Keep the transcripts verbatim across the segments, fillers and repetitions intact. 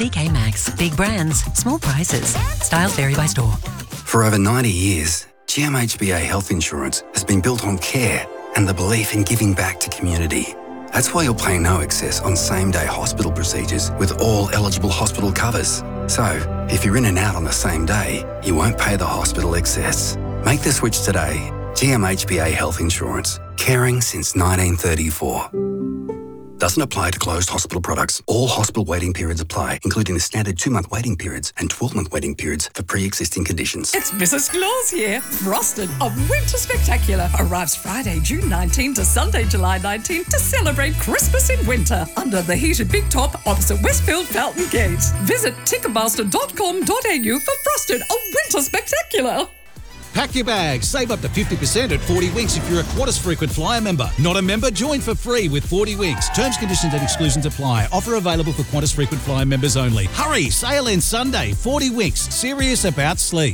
T K Maxx. Big brands, small prices. Styles vary by store. For over ninety years, G M H B A Health Insurance has been built on care and the belief in giving back to community. That's why you'll pay no excess on same-day hospital procedures with all eligible hospital covers. So, if you're in and out on the same day, you won't pay the hospital excess. Make the switch today. G M H B A Health Insurance. Caring since nineteen thirty-four. Doesn't apply to closed hospital products. All hospital waiting periods apply, including the standard two-month waiting periods and twelve-month waiting periods for pre-existing conditions. It's Missus Claus here. Frosted, a winter spectacular, arrives Friday, June nineteenth to Sunday, July nineteenth to celebrate Christmas in winter under the heated Big Top opposite Westfield Fountain Gate. Visit ticketmaster dot com dot a u for Frosted, a winter spectacular. Pack your bags. Save up to fifty percent at forty Winks if you're a Qantas Frequent Flyer member. Not a member? Join for free with forty Winks. Terms, conditions and exclusions apply. Offer available for Qantas Frequent Flyer members only. Hurry! Sale ends Sunday. forty Winks. Serious about sleep.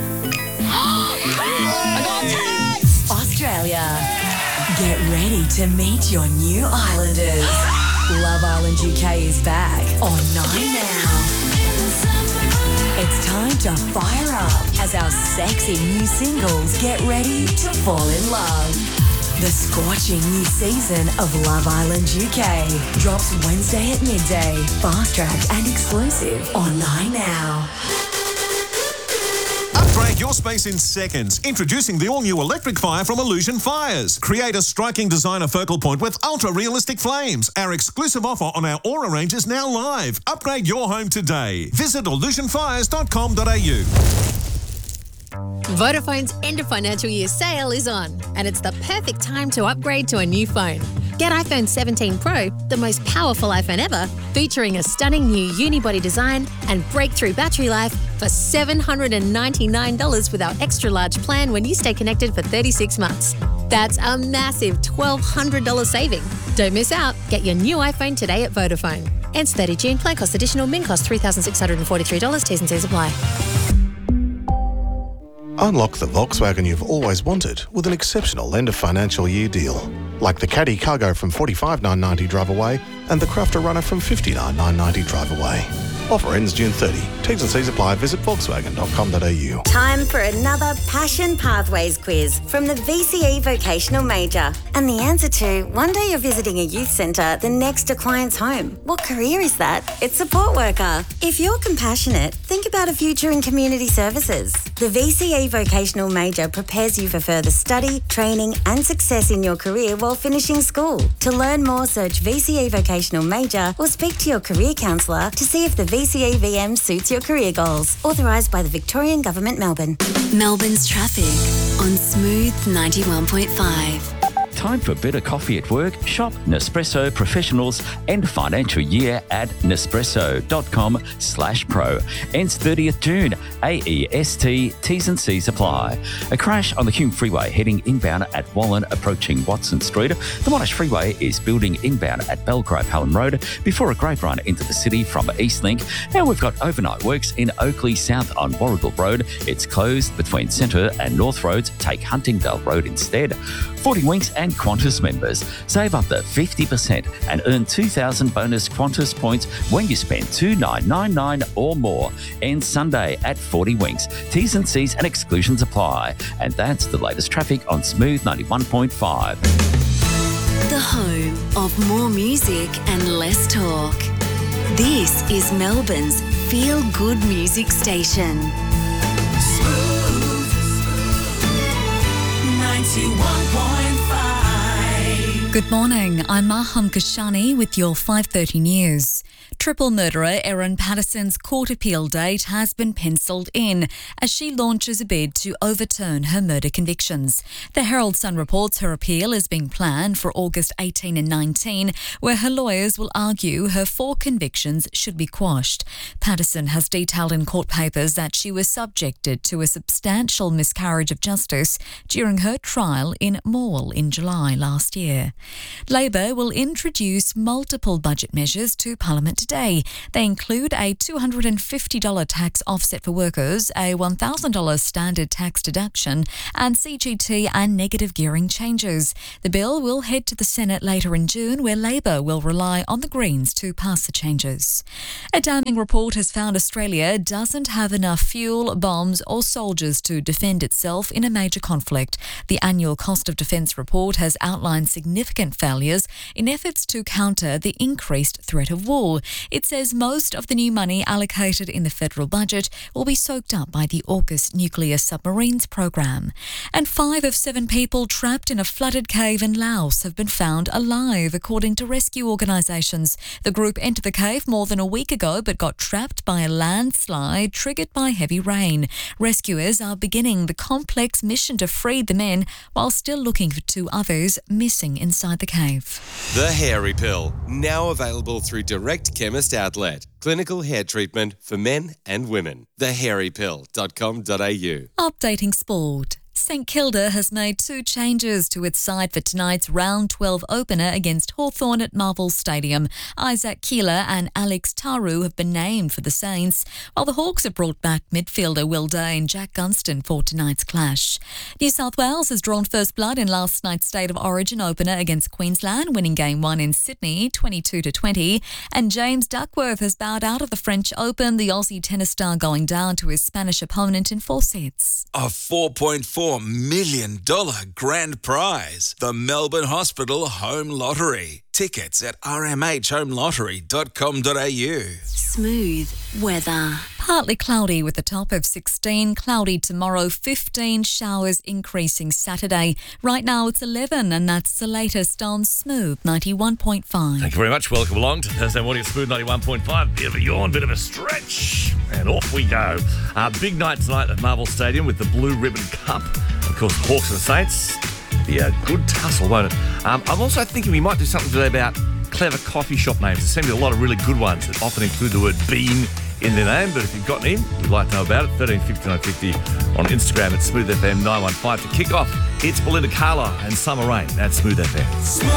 Australia. Get ready to meet your new islanders. Love Island U K is back on Nine Now. It's time to fire up as our sexy new singles get ready to fall in love. The scorching new season of Love Island U K drops Wednesday at midday. Fast track and exclusive on Nine Now. Upgrade your space in seconds. Introducing the all-new electric fire from Illusion Fires. Create a striking designer focal point with ultra-realistic flames. Our exclusive offer on our Aura range is now live. Upgrade your home today. Visit illusion fires dot com dot a u. Vodafone's end of financial year sale is on, and it's the perfect time to upgrade to a new phone. Get iPhone seventeen Pro, the most powerful iPhone ever, featuring a stunning new unibody design and breakthrough battery life for seven hundred ninety-nine dollars with our extra large plan when you stay connected for thirty-six months. That's a massive twelve hundred dollars saving. Don't miss out. Get your new iPhone today at Vodafone. Ends thirtieth of June. Plan cost additional. Min cost three thousand six hundred forty-three dollars. T's and C's apply. Unlock the Volkswagen you've always wanted with an exceptional end of financial year deal. Like the Caddy Cargo from forty-five thousand nine hundred ninety drive away and the Crafter Runner from fifty-nine thousand nine hundred ninety drive away. Offer ends June thirtieth. T's and C's apply. Visit volkswagen dot com dot a u. Time for another Passion Pathways quiz from the V C E Vocational Major. And the answer to, one day you're visiting a youth centre, the next a client's home. What career is that? It's support worker. If you're compassionate, think about a future in community services. The V C E Vocational Major prepares you for further study, training and success in your career while finishing school. To learn more, search V C E Vocational Major or speak to your career counsellor to see if the V C E V M suits your career goals. Authorised by the Victorian Government, Melbourne. Melbourne's traffic on Smooth ninety-one point five. Time for better coffee at work? Shop Nespresso Professionals and financial year at nespresso dot com slash pro. Ends thirtieth of June. A E S T, T's and C's apply. A crash on the Hume Freeway heading inbound at Wallen approaching Watson Street. The Monash Freeway is building inbound at Belgrave Helen Road before a great run into the city from Eastlink. Now we've got overnight works in Oakley South on Warrigal Road. It's closed between Centre and North Roads. Take Huntingdale Road instead. forty Winks and Qantas members save up to fifty percent and earn two thousand bonus Qantas points when you spend two thousand nine hundred ninety-nine dollars or more. Ends Sunday at forty Winks. T's and C's and exclusions apply. And that's the latest traffic on Smooth ninety-one point five. The home of more music and less talk. This is Melbourne's feel-good music station. Smooth ninety-one point five. Good morning, I'm Maham Kashani with your five thirty news. Triple murderer Erin Patterson's court appeal date has been pencilled in as she launches a bid to overturn her murder convictions. The Herald Sun reports her appeal is being planned for August eighteen and nineteen, where her lawyers will argue her four convictions should be quashed. Patterson has detailed in court papers that she was subjected to a substantial miscarriage of justice during her trial in Morwell in July last year. Labor will introduce multiple budget measures to Parliament today. day. They include a two hundred fifty dollars tax offset for workers, a one thousand dollars standard tax deduction, and C G T and negative gearing changes. The bill will head to the Senate later in June, where Labor will rely on the Greens to pass the changes. A damning report has found Australia doesn't have enough fuel, bombs or soldiers to defend itself in a major conflict. The annual Cost of Defence report has outlined significant failures in efforts to counter the increased threat of war. It says most of the new money allocated in the federal budget will be soaked up by the AUKUS nuclear submarines program. And five of seven people trapped in a flooded cave in Laos have been found alive, according to rescue organisations. The group entered the cave more than a week ago but got trapped by a landslide triggered by heavy rain. Rescuers are beginning the complex mission to free the men while still looking for two others missing inside the cave. The Hairy Pill, now available through Direct Chemist Outlet. Clinical hair treatment for men and women. the hairy pill dot com dot a u. Updating sport. St Kilda has made two changes to its side for tonight's round twelve opener against Hawthorn at Marvel Stadium. Isaac Keeler and Alex Taru have been named for the Saints, while the Hawks have brought back midfielder Will Day and Jack Gunston for tonight's clash. New South Wales has drawn first blood in last night's State of Origin opener against Queensland, winning game one in Sydney, twenty-two to twenty. And James Duckworth has bowed out of the French Open, the Aussie tennis star going down to his Spanish opponent in four sets. A four point four million dollars grand prize. The Melbourne Hospital Home Lottery. Tickets at r m h home lottery dot com dot a u. Smooth weather. Partly cloudy with a top of sixteen, cloudy tomorrow, fifteen, showers increasing Saturday. Right now it's eleven, and that's the latest on Smooth ninety-one point five. Thank you very much. Welcome along to Thursday morning at Smooth ninety-one point five. Bit of a yawn, bit of a stretch, and off we go. Uh, big night tonight at Marvel Stadium with the Blue Ribbon Cup. Of course, Hawks and Saints. Be a good tussle, won't it? Um, I'm also thinking we might do something today about clever coffee shop names. There seem to be a lot of really good ones that often include the word bean in their name, but if you've got any, we'd like to know about it. thirteen fifty nine fifty on Instagram at Smooth F M nine one five. To kick off, it's Belinda Carlisle and Summer Rain at Smooth F M.